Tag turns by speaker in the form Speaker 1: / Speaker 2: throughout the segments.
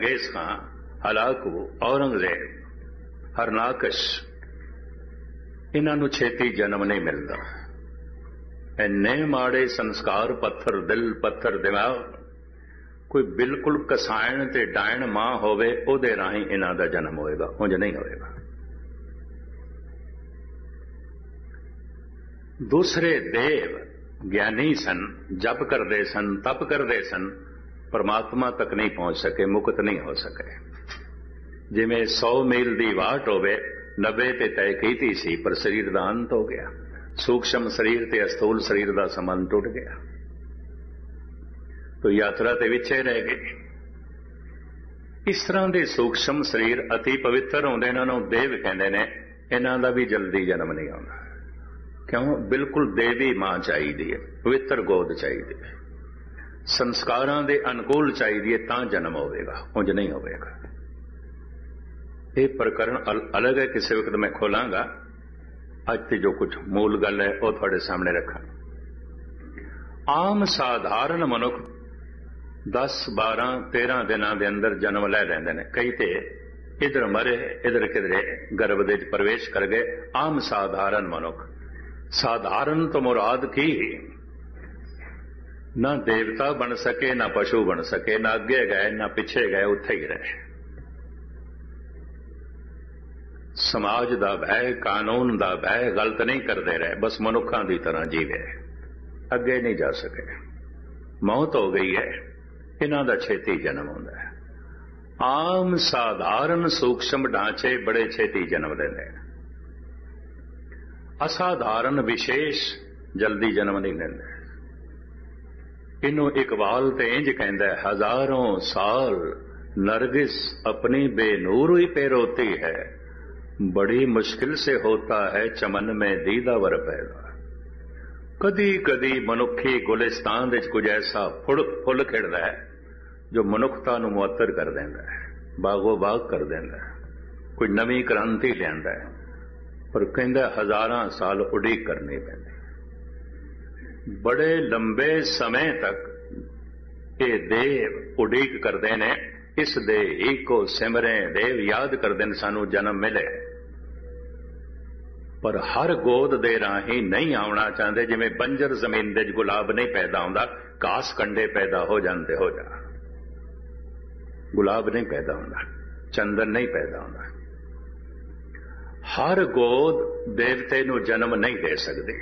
Speaker 1: Genghis खां, Hulagu, Aurangzeb, हरनाकश, इन्हां नूं छेती जन्म नहीं मिलता। इन्ने माड़े संस्कार, पत्थर दिल, पत्थर दिमाग। कोई बिल्कुल कसायण ते डायण मां होवे ओदे राही इन्हां दा जन्म होएगा, उंज नहीं होएगा। दूसरे देव ज्ञानी सन, जप करते सन, तप करते सन, परमात्मा तक नहीं पहुंच सके, मुक्त नहीं हो सके। जिमें 100 मील की वाट होवे, 90 ते तय की सी, पर शरीर का अंत हो गया। सूक्ष्म शरीर ते अस्थूल शरीर का संबंध टूट गया, तो यात्रा ते विचे रह गई। इस तरह के सूक्ष्म शरीर अति पवित्र होंदे, इन्हां नूं देव कहंदे ने। इन्हां दा भी जल्दी जन्म नहीं आउंदा। क्यों? बिल्कुल देवी मां चाहिदी है, पवित्र गोद चाहिदी है, संस्कारां दे अनुकूल चाहिदी है, तां जन्म होवेगा, उंज नहीं होवेगा। ये प्रकरण अलग है, किसी वक्त मैं खोलांगा। अज ते जो कुछ मूल गल है वह तुहाडे सामने रखा। आम साधारण मनुख 10, 12, 13 दिनां दे अंदर जन्म लै लैंदे ने। कई ते इधर मरे, इधर किधरे गर्भ दे प्रवेश कर गए। आम साधारण मनुख। साधारण तो मुराद की ना देवता बन सके, ना पशु बन सके, ना अगे गए ना पिछे गए, उत्थे ही रहे। समाज दा भय, कानून दा भय, गलत नहीं करते रहे, बस मनुखों की तरह जीवे, अगे नहीं जा सके। मौत हो गई है, इन्हां दा छेती जन्म होंदा है। आम साधारण सूक्ष्म ढांचे बड़े छेती जन्म लेंदे हैं। असाधारण विशेष जल्दी जन्म नहीं लेंदे। इनू इकबाल ते इंज कहंदा है, हजारों साल नरगिस अपनी बेनूर ही पेरोती है, बड़ी मुश्किल से होता है चमन में दीदावर पैदा। कदी कदी मनुखी गुलिस्तान विच कुछ ऐसा फुल खिड़दा है जो मनुखता नूं मुअत्तर कर देंदा है, बागो बाग कर देंदा है, कोई नवीं क्रांति लियांदा है, पर कहंदा हजारां साल उड़ीक करनी पैंदी। बड़े लंबे समय तक ये देव उड़ीक करते ने, इस देही को सिमरे, देव याद करते हैं सानू जन्म मिले, पर हर गोद दे राही नहीं आना चाहते। जिमें बंजर जमीन दे गुलाब नहीं पैदा होंदा, घास कंडे पैदा हो जाते, हो जा गुलाब नहीं पैदा होंदा, चंदन नहीं पैदा होंदा। हर गोद देवते नू जन्म नहीं दे सकती।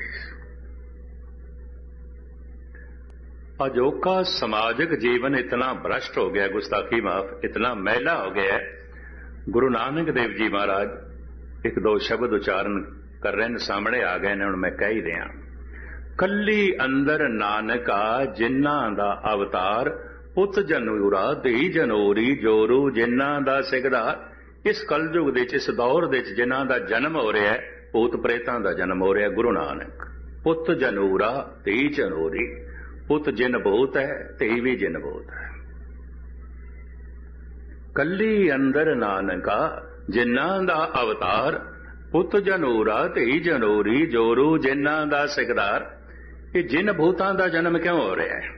Speaker 1: अजोका समाजिक जीवन इतना भ्रष्ट हो गया, गुस्ताखी माफ, इतना मैला हो गया है। गुरु नानक देव जी महाराज एक दो शब्द उच्चारण कर रहे हैं, सामने आ गए ने, हुण मैं कह ही दिया। कल्ली अंदर नानका जिन्ना दा अवतार, पुत जनूरा धी जनोरी जोरू जिन्ना दा सिकदार। इस कलयुग दे, इस दौर दे जिन्हां दा जन्म हो रहा है, भूत प्रेतां दा जन्म हो रहा है। गुरु नानक पुत जनूरा धी जनोरी, पुत जिन भूत है, धी भी जिन भूत है। कल्ली अंदर नानका जिन्हां दा अवतार, पुत जनूरा धी जनोरी जोरू जिन्हां दा सिकदार। ये जिन भूतां दा जन्म क्यों हो रहा है?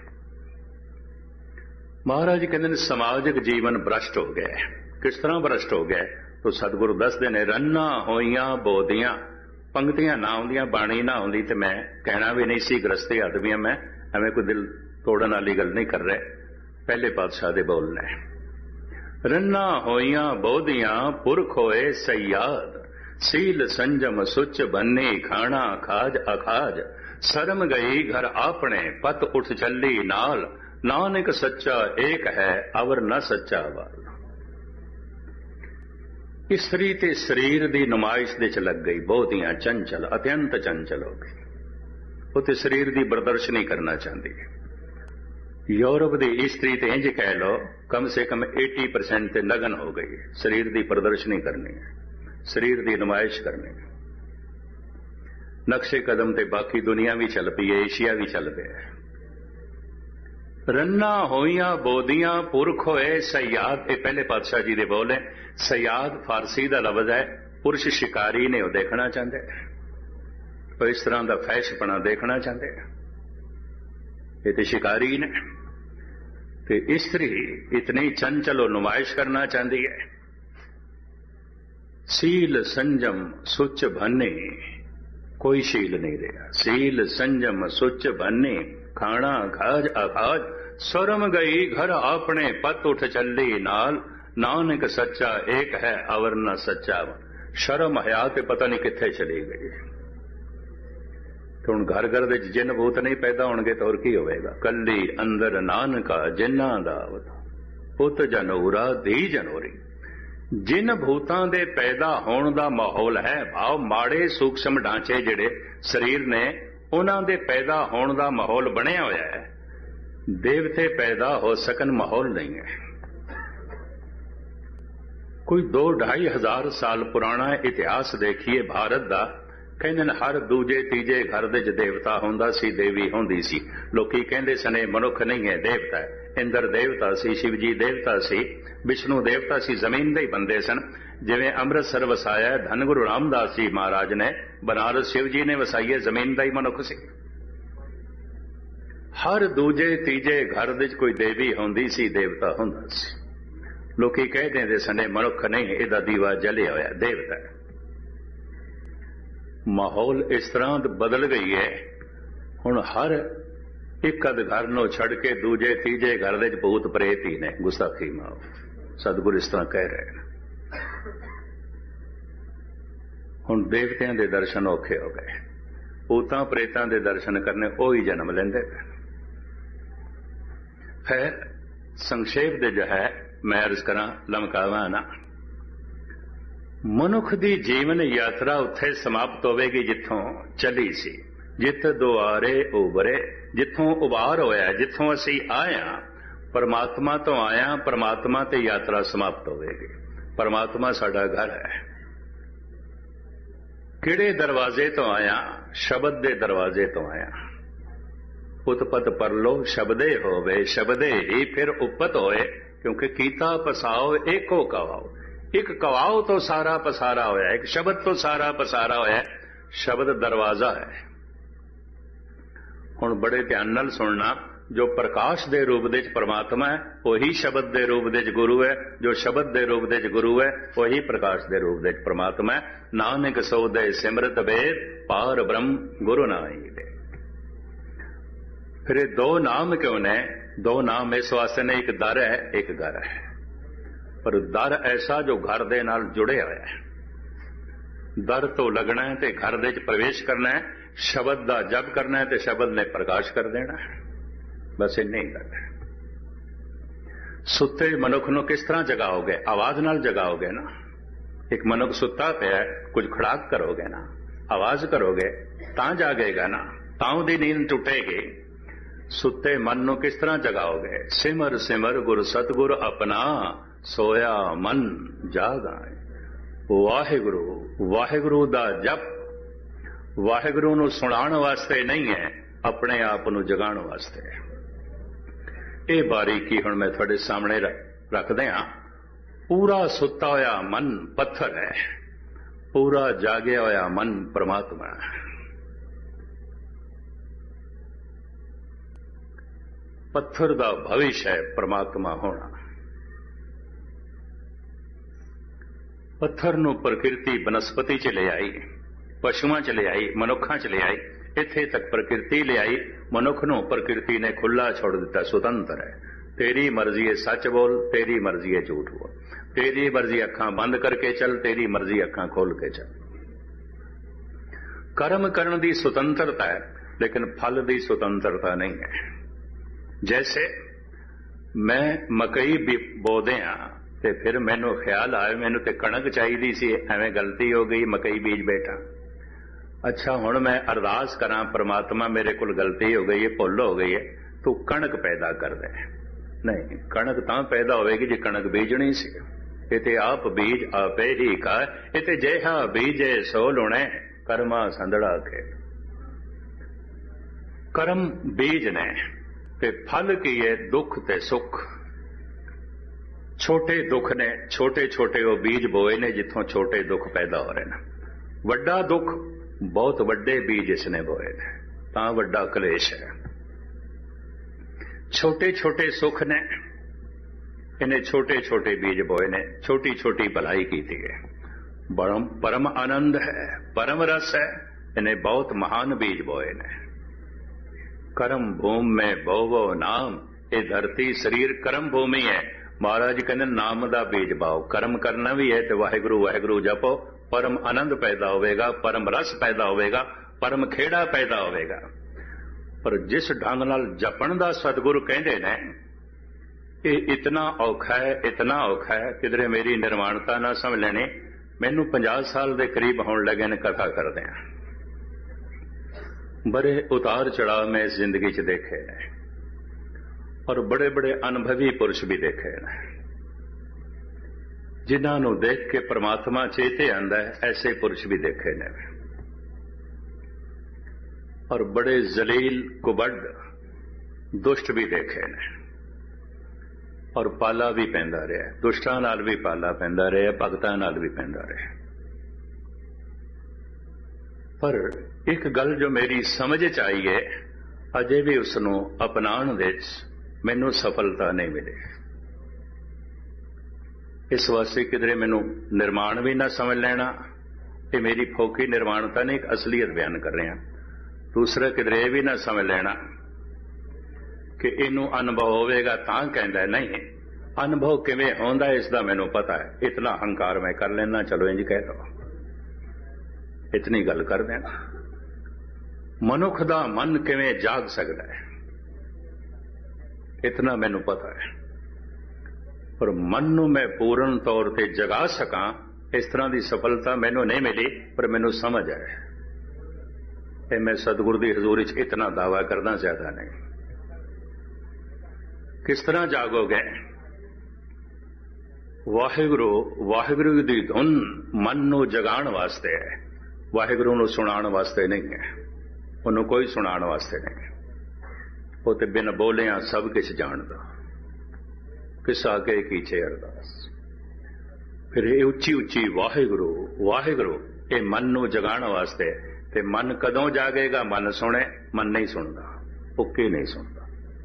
Speaker 1: महाराज कहते हैं समाजिक जीवन भ्रष्ट हो गया है। किस तरह भ्रष्ट हो गया? तो सतगुरु दसदे ने, रन्ना होइयां बोदियां। पंक्तियां ना आउंदियां, बाणी ना आउंदी ते मैं कहना भी नहीं सी, गृहस्थी आदमी मैं एवें कोई दिल तोड़न वाली गल नहीं कर रहे। पहले पातशाह दे बोल ने, रन्ना होइयां बोदियां पुरख होए सयाद, सील संजम सुच बन्नी खाना खाज अखाज। शर्म गई घर आपने पत उठ चली नाल, नानक सच्चा एक है अवर न सच्चा वाल। स्त्री ते शरीर की नुमाइश दे च लग गई, बहुतियां चंचल, अत्यंत चंचल हो गई। वो तो शरीर की प्रदर्शनी करना चाहती है। यूरोप की स्त्री ते इंज कह लो, कम से कम 80% ते लगन हो गई, शरीर की प्रदर्शनी करनी है, शरीर की नुमाइश करनी है। नक्शे कदम ते बाकी दुनिया भी चल पई है, एशिया भी चल पिया। रन्ना होइयां बोदियां पुरख होए सयाद। ये पहले पातशाह जी दे बोल है। सयाद फारसी का लफ्ज है, पुरुष शिकारी ने वह देखना चाहते, तो इस तरह का फैशपना देखना चाहते, ये तो शिकारी ने। ਤੇ ਇਸਤਰੀ ਇਤਨੀ ਚੰਚਲ नुमाइश करना चाहती है। सील संजम सुच भन्ने, कोई शील नहीं रहा। सील संजम सुच भन्ने, खाना खाज अखाज, सुरम गई घर अपने पत उठ चली नाल, नानक सच्चा एक है अवर न सच्चा। शर्म हया ते पता नहीं किथे चली गई। तो हुण घर घर दे जिन भूत नहीं पैदा होणगे तो होर की होवेगा। कल्ली अंदर नानका जिन्ना दा पुत जनूरा धी जनोरी। जिन भूतां दे पैदा होण दा माहौल है, भाव माड़े सूक्ष्म ढांचे जिहड़े शरीर ने उन्हां दे पैदा होण दा माहौल बनिया होया है। देवते पैदा हो सकन माहौल नहीं है। कोई 2-2.5 हज़ार साल पुराना इतिहास देखिए भारत दा। कहंदे हर दूजे तीजे घर दे च देवता हुंदा सी, देवी हुंदी सी। लोकी कहंदे सने मनुख नहीं है, देवता है। इंद्र देवता सी, शिवजी देवता सी, विष्णु देवता सी, जमीन दे ही बंदे सन। जिवें अमृतसर वसाया धन गुरु रामदास जी महाराज ने, बनारस शिव जी ने वसाई, जमीन दा ही मनुख सी। हर दूजे तीजे घर दे च कोई देवी हुंदी सी, देवता हुंदा सी। लोकी कह देंदे सने मनुख नहीं, इहदा दीवा जलिया होया, देवता है। माहौल इस तरह बदल गई है, हुण हर एक अद घर नूं छड़ के दूजे तीजे घर दे भूत प्रेत ही ने। गुस्ताखी माओ, सतगुरु इस तरह कह रहे हैं। हुण देवतियां दे दर्शन औखे हो गए, भूतां प्रेतां दे दर्शन करने ओही जन्म लेंदे। खैर संक्षेप दे जो है मैं अर्ज करा, लमकावा ना। मनुख दी जीवन यात्रा उत्थे समाप्त होवेगी जिथों चली सी। जित दुआरे उबरे, जिथों उबार होया, जिथों असी आया परमात्मा तो आया, परमात्मा ते यात्रा समाप्त होवेगी। परमात्मा साडा घर है। किहड़े दरवाजे तो आया? शब्द दे दरवाजे तो आया। उत्पत परलो शब्दे होवे, शब्दे ही फिर उपत होए। क्योंकि कीता पसाओ एको कवाओ। एक कवाओ तो सारा पसारा होया, एक शब्द तो सारा पसारा होया। शब्द दरवाजा है। हुण बड़े ध्यान नाल सुनना, जो प्रकाश दे रूप दे परमात्मा है वही शब्द दे रूप दे गुरु है, जो शब्द दे रूप दे गुरु है वही प्रकाश दे रूप दे परमात्मा है। नानक सो दे सिमरत भेद, पार ब्रह्म गुरु नाई दे। फिर दो नाम क्यों ने? दो नाम इस वास्ते ने, एक दर है एक घर है। पर दर ऐसा जो घर दे नाल जुड़े होया है। दर तो लगना है ते घर दे च प्रवेश करना है, शब्द दा जप करना है ते शब्द ने प्रकाश कर देना है। बस इन्ना ही गल है। सुते मनुख नूं किस तरह जगाओगे? आवाज नाल जगाओगे ना। एक मनुख सुता पिया, कुछ खड़ाक करोगे ना, आवाज करोगे तां जागेगा ना, तां दी नींद टुटेगी। सुते मन नूं किस तरह जगाओगे? सिमर सिमर गुर सतगुर अपना, सोया मन जागा। वाहिगुरु वाहिगुरु दा जप वाहिगुरु नूं सुणाण वास्ते नहीं है, अपने आप नूं जगाण वास्ते। ये बारीकी हुण मैं तुहाडे सामने रख दियां। पूरा सुता होया मन पत्थर है, पूरा जागया होया मन परमात्मा है। पत्थर दा भविष्य है परमात्मा होना। पत्थर नूं प्रकृति बनस्पति च ले आई, पशुआं च ले आई, मनुखां च ले आई। इत्थे तक प्रकृति ले आई, मनुख नूं प्रकृति ने खुला छोड़ दिता, स्वतंत्र है। तेरी मर्जी है सच बोल, तेरी मर्जी है झूठ बोल, तेरी मर्जी अखां बंद करके चल, तेरी मर्जी अखां खोल के चल। कर्म करने की स्वतंत्रता है, लेकिन फल की स्वतंत्रता नहीं है। जैसे मैं मकई बो दिया ते फिर मैनू ख्याल आया मैनू ते कणक चाहिए सी, एवें गलती हो गई, मकई बीज बैठा। अच्छा हुण मैं अरदास करा, परमात्मा मेरे कोल गलती हो गई है, भुल हो गई है, तू कणक पैदा कर दे। नहीं, कणक तां पैदा होएगी जे कणक बीजनी सी। इते आप बीज आपे ही का, इते जेहा बीजे सो लुणे, कर्मा संदड़ा के। कर्म बीज ने ते फल की है दुख ते सुख। छोटे दुख ने, छोटे छोटे वो बीज बोए ने जिथों छोटे दुख पैदा हो रहे हैं। वड्डा दुख बहुत वड्डे बीज इसने बोए ने, तां वड्डा कलेश है। छोटे छोटे सुख ने, इन्हें छोटे छोटे बीज बोए ने, छोटी छोटी भलाई की है। परम आनंद है, परम रस है, इन्हें बहुत महान बीज बोए ने। कर्म भूमि में बोवो नाम, ये धरती शरीर कर्म भूमि है। महाराज कहते नाम दा बीज बाओ, कर्म करना भी है तो वाहिगुरु वाहिगुरु जपो, परम आनंद पैदा होगा, परम रस पैदा होगा, परम खेड़ा पैदा होगा। पर जिस ढंग नाल जपण दा सतगुरु कहते ने, ये इतना औखा है, इतना औखा है, किधरे मेरी निर्माणता ना समझ लेनी। मैनू 50 साल के करीब होने लगे ने कथा करदे हैं। बड़े उतार चढ़ाव में इस जिंदगी च देखे ने, और बड़े बड़े अनुभवी पुरुष भी देखे ने, जिन्होंने देख के परमात्मा चेते आंदा है, ऐसे पुरुष भी देखे ने। और बड़े जलील कुबड़ दुष्ट भी देखे ने, और पाला भी पैंदा रहा, दुष्टां नाल भी पाला पैंदा रहा, भगतां नाल भी पैंदा रहा। पर एक गल जो मेरी समझ च आई है, अजे भी उसनों अपनाउण विच मैनू सफलता नहीं मिली। इस वास्ते किधरे मैनू निर्माण भी ना समझ लेना, ये मेरी फोकी निर्माणता ने एक असलीयत बयान कर रहे हैं। दूसरा किधरे भी ना समझ लेना कि इनू अनुभव होगा तां कहंदा नहीं, अनुभव किवें होंदा इसका मैनू पता है, इतना अहंकार मैं कर लेना, चलो इंज कह दो, इतनी गल कर देना। मनुख दा मन किवें जाग सकता है, इतना मैनू पता है। पर मन नू मैं पूर्ण तौर पर जगा सका, इस तरह की सफलता मैनू नहीं मिली, पर मैनू समझ है। मैं सतगुरु की हजूरी च इतना दावा करना चाहता नहीं। किस तरह जागोगे? वाहिगुरु वाहिगुरु की धुन मन नू जगाण वास्ते है, वाहिगुरु नू सुनाण वास्ते नहीं है। उन्होंने कोई सुनाण वास्ते नहीं, वो तो बिन बोलिया सब कुछ जानदा, किस आगे कीचे अरदास। फिर ये उच्ची उच्ची वाहिगुरु वाहिगुरु, ये मन नू जगाण वास्ते। ते मन कदों जागेगा? मन सुने, मन नहीं सुनता, उक्की नहीं सुनता।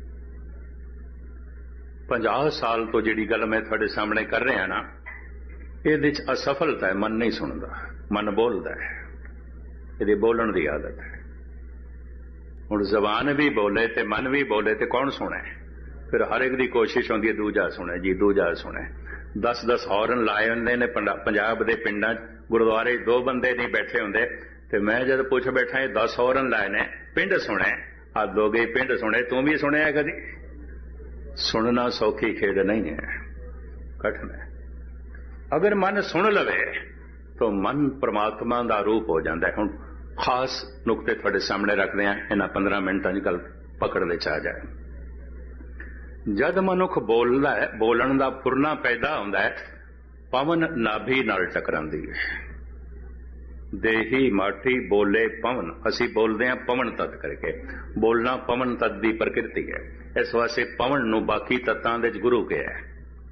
Speaker 1: 50 साल तो जिहड़ी गल मैं तुहाडे सामने कर रहा ना, इहदे च असफलता है। मन नहीं सुनता, मन बोलता है, इहदी बोलण दी आदत है। हुण जबान भी बोले ते मन भी बोले ते कौन सुने? फिर हर एक दी कोशिश होंदी है दूजा सुने जी, दूजा सुने। 10-10 हॉर्न लाए हुंदे ने पंजाब दे पिंडां च, गुरुद्वारे 2 बंदे नहीं बैठे हुंदे, ते मैं जब पूछ बैठा ये 10 हॉर्न लाए ने, पिंड सुने, हद हो गई पिंड सुने। तू भी सुने कदी? सुनना सौखी खेड नहीं है, कठिन है। अगर मन सुन लवे तो मन परमात्मा का रूप हो जाता है। हुण खास नुकते थोड़े सामने रखते हैं, इन्हां 15 मिनटां च गल पकड़ने च आ जाए। जद मनुख बोलदा है, बोलण दा फुरना पैदा होंदा है, पवन नाभि नाल टकरांदी है। देही माठी बोले पवन, असी बोलते हैं पवन तत्त करके। बोलना पवन तत्त की प्रकृति है, इस वास्ते पवन नू बाकी तत्तां दे गुरु कहा है।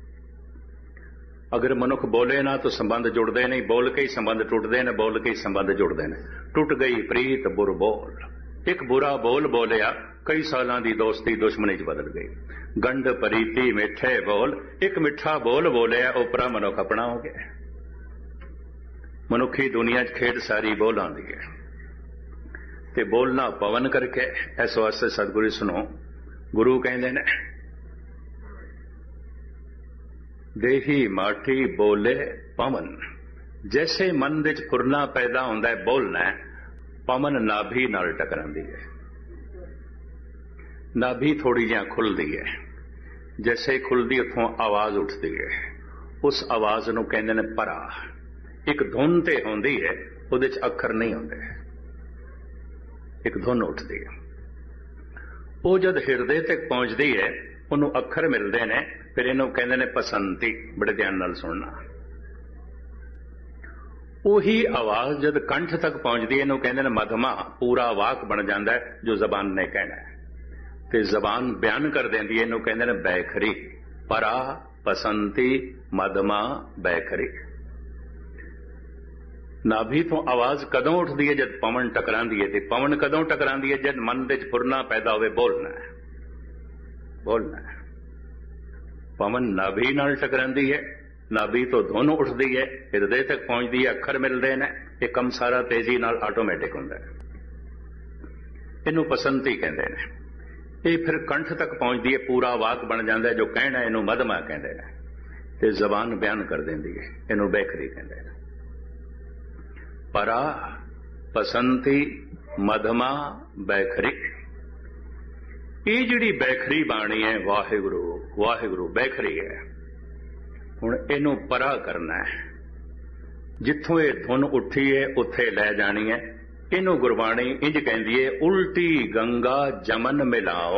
Speaker 1: अगर मनुख बोले ना तो संबंध जुड़ते नहीं, बोल के ही संबंध टुटते हैं, बोल के ही संबंध जुड़ते हैं। टुट गई प्रीत बुर बोल, एक बुरा बोल बोलिया, कई सालों की दोस्ती दुश्मनी च बदल गई। गंढ परीती मिठे बोल, एक मिठा बोल बोलिया, उपरा मनुख अपना हो गया। मनुखी दुनिया च खेड सारी बोल आती है, ते बोलना पवन करके। इस वास्ते सतगुरु सुनो, गुरु कहते ने देही माठी बोले पवन। जैसे मन विच फुरना पैदा होंदा है, बोलना है, पवन नाभि नाल टकरांदी है। नाभि थोड़ी जी खुलती है, जैसे खुलती उथों आवाज उठती है, उस आवाज नूं कहंदे ने परा। एक धुन ते होंदी है, उहदे च अखर नहीं होंदे, एक धुन उठती है। वो जद हिरदे तक पहुंचती है, उन्हों अखर मिलते हैं, फिर इन्हों कहते हैं पसंती। बड़े ध्यान नाल सुनना। उही आवाज जद कंठ तक पहुंचती है, इन्हों कहते हैं मधमा, पूरा वाक बन जाता है जो जबान ने कहना है, ते जबान बयान कर देती है, इन्हों कहते हैं बैखरी। परा पसंती मधमा बैखरी। नाभि तो आवाज कदों उठती है? जब पवन टकरांदी है। ते पवन कदों टकरांदी है? जब मन विच फुरना पैदा होवे, बोलना है। ਬੋਲਣਾ ਹੈ। ਪਵਨ ਨਾਭੀ ਨਾਲ ਟਕਰਾਂਦੀ ਹੈ, ਨਾਭੀ ਤੋਂ ਧੁਨ ਉੱਠਦੀ ਹੈ, ਹਿਰਦੇ ਤੱਕ ਪਹੁੰਚਦੀ ਹੈ, ਅੱਖਰ ਮਿਲਦੇ ਨੇ, ਇਹ ਕੰਮ ਸਾਰਾ ਤੇਜ਼ੀ ਨਾਲ ਆਟੋਮੈਟਿਕ ਹੁੰਦਾ ਹੈ। ਇਹਨੂੰ ਪਸੰਤੀ ਕਹਿੰਦੇ ਨੇ। ਇਹ ਫਿਰ ਕੰਠ ਤੱਕ ਪਹੁੰਚਦੀ ਹੈ, ਪੂਰਾ ਵਾਕ ਬਣ ਜਾਂਦਾ ਹੈ। ਜੋ ਕਹਿਣਾ ਇਹਨੂੰ ਮਧਮਾ ਕਹਿੰਦੇ ਨੇ, ਤੇ ਜ਼ਬਾਨ ਬਿਆਨ ਕਰ ਦਿੰਦੀ ਹੈ, ਇਹਨੂੰ ਬੈਖਰੀ ਕਹਿੰਦੇ ਨੇ। ਪਰਾ, ਪਸੰਤੀ, ਮਧਮਾ, ਬੈਖਰੀ, ਇਹ ਜਿਹੜੀ ਬੈਖਰੀ ਬਾਣੀ ਹੈ, ਵਾਹਿਗੁਰੂ ਵਾਹਿਗੁਰੂ ਬੈਖਰੀ ਹੈ। ਹੁਣ ਇਹਨੂੰ ਪਰਾ ਕਰਨਾ ਹੈ, ਜਿੱਥੋਂ ਇਹ ਧੁਨ ਉੱਠੀ ਹੈ ਉੱਥੇ ਲੈ ਜਾਣੀ ਹੈ। ਇਹਨੂੰ ਗੁਰਬਾਣੀ ਇੰਜ ਕਹਿੰਦੀ ਹੈ, ਉਲਟੀ ਗੰਗਾ ਜਮਨ ਮਿਲਾਓ।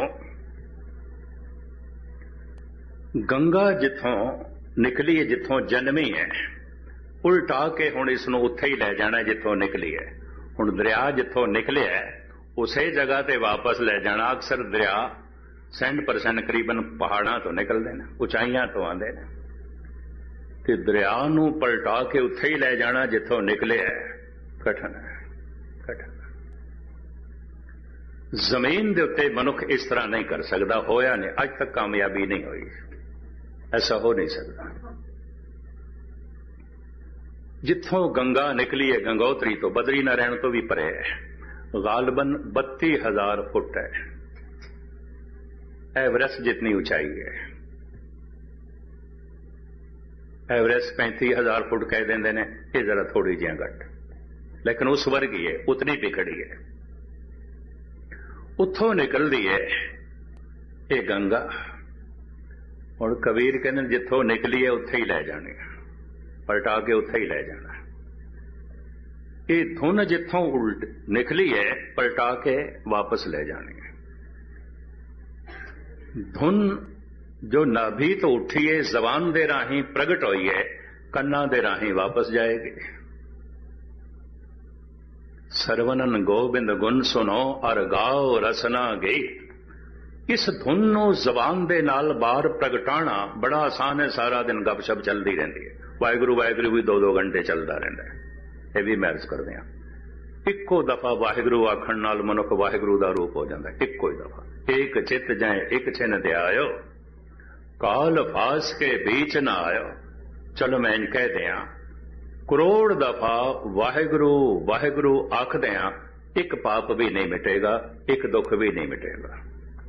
Speaker 1: ਗੰਗਾ ਜਿੱਥੋਂ ਨਿਕਲੀ ਹੈ, ਜਿੱਥੋਂ ਜਨਮੀ ਹੈ, ਉਲਟਾ ਕੇ ਹੁਣ ਇਸ ਨੂੰ ਉੱਥੇ ਹੀ ਲੈ ਜਾਣਾ ਜਿੱਥੋਂ ਨਿਕਲੀ ਹੈ। ਹੁਣ ਦਰਿਆ ਜਿੱਥੋਂ ਨਿਕਲਿਆ ਉਸੇ ਜਗ੍ਹਾ ਤੇ ਵਾਪਸ ਲੈ ਜਾਣਾ। ਅਕਸਰ ਦਰਿਆ 60% ਕਰੀਬਨ ਪਹਾੜਾਂ ਤੋਂ ਨਿਕਲਦੇ ਨੇ, ਉਚਾਈਆਂ ਤੋਂ ਆਉਂਦੇ ਨੇ, ਤੇ ਦਰਿਆ ਨੂੰ ਪਲਟਾ ਕੇ ਉੱਥੇ ਹੀ ਲੈ ਜਾਣਾ ਜਿੱਥੋਂ ਨਿਕਲਿਆ ਕਠਨ ਹੈ, ਕਠਨ। ਜ਼ਮੀਨ ਦੇ ਉੱਤੇ ਮਨੁੱਖ ਇਸ ਤਰ੍ਹਾਂ ਨਹੀਂ ਕਰ ਸਕਦਾ, ਹੋਇਆ ਨਹੀਂ, ਅੱਜ ਤੱਕ ਕਾਮਯਾਬੀ ਨਹੀਂ ਹੋਈ, ਐਸਾ ਹੋ ਨਹੀਂ ਸਕਦਾ। ਜਿੱਥੋਂ ਗੰਗਾ ਨਿਕਲੀ ਹੈ, ਗੰਗੋਤਰੀ ਤੋਂ, ਬਦਰੀ ਨਾਰਾਇਣ ਤੋਂ ਵੀ ਪਰੇ ਹੈ, ਗਾਲਬਨ 32,000 ਫੁੱਟ ਹੈ। एवरेस्ट जितनी ऊंचाई है, एवरेस्ट 35,000 फुट कह देंगे ने, ये जरा थोड़ी जी घट, लेकिन उस वर्ग ही है, उतनी बिखड़ी है। उथों निकलती है ये गंगा। हुण कबीर कहते जिथों निकली है उत्थे ही लै जानी, पलटा के उत्थे ही लै जाना। ये धुन जिथों उल्ट निकली है पलटा के वापस ले जानी है। धुन जो नाभि तो उठी है, जबान दे राही प्रगट हुई है, कन्ना दे राही वापस जाएगी। सरवनन गोबिंद गुण सुनो अर गाओ रसना गीत। इस धुन नूं जबान दे नाल बाहर प्रगटाना बड़ा आसान है। सारा दिन गपशप चलती रहती है, वाहिगुरू वाहिगुरू भी 2-2 घंटे चलता रहता है। ये भी मैरिज करते हैं। इक्को दफा वाहिगुरू आखण नाल मनुख वाहिगुरू दा रूप हो जाता है। इक्को ही दफा एक चित जाए एक छिन दे आयो, काल फास के बीच न आयो। चलो मैं इन कह दिया, करोड़ दफा वाहिगुरू वाहिगुरू आख दिया, एक पाप भी नहीं मिटेगा, एक दुख भी नहीं मिटेगा।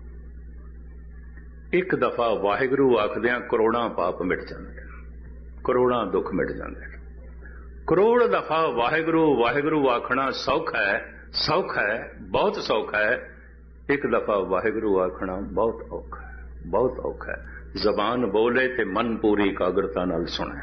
Speaker 1: एक दफा वाहिगुरू आख दिया करोड़ा पाप मिट जाते, करोड़ा दुख मिट जाते। करोड़ दफा वाहिगुरू वाहिगुरू आखना सौख है, सौख है, बहुत सौख है। एक दफा वाहिगुरू आखना बहुत औखा है, बहुत औखा है। जबान बोले ते मन पूरी एकाग्रता नाल सुने,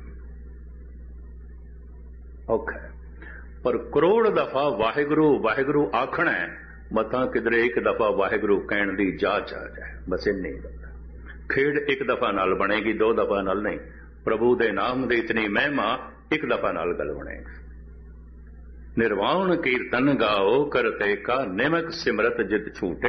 Speaker 1: औखा है। पर करोड़ दफा वाहिगुरू वाहिगुरू आखना है, मतां किधरे एक दफा वाहिगुरू कहण दी जाच आ जाए, बस इन्नी गल। खेड एक दफा नाल बनेगी, 2 दफा नाल नहीं। प्रभु दे नाम दी इतनी महिमा एक दफा नाल गल बनेगी। निर्वाण कीर्तन गाओ करते का निमक सिमरत जित छूटे।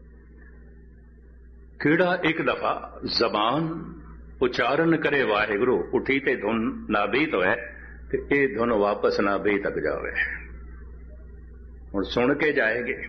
Speaker 1: कीड़ा एक दफा जबान उच्चारण करे वाहिगुरू, उठी ते धुन नाभि तो है, ते ये धुन वापस नाभि तक जावे। हुण सुन के जाएगी।